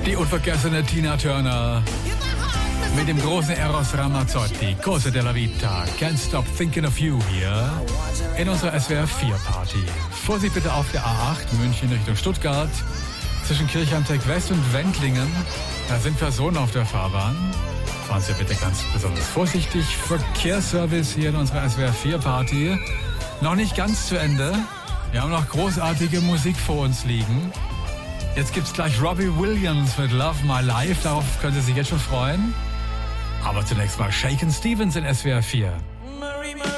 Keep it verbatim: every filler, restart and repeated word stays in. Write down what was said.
Die unvergessene Tina Turner mit dem großen Eros Ramazzotti, Cose della Vita, Can't Stop Thinking of You hier in unserer S W R vier Party. Vorsicht bitte auf der A acht, München Richtung Stuttgart, zwischen Kirchheim-Tech West und Wendlingen. Da sind Personen auf der Fahrbahn. Fahren Sie bitte ganz besonders vorsichtig. Verkehrsservice hier in unserer S W R vier Party. Noch nicht ganz zu Ende. Wir haben noch großartige Musik vor uns liegen. Jetzt gibt's gleich Robbie Williams mit Love My Life. Darauf können Sie sich jetzt schon freuen. Aber zunächst mal Shakin' Stevens in S W R vier.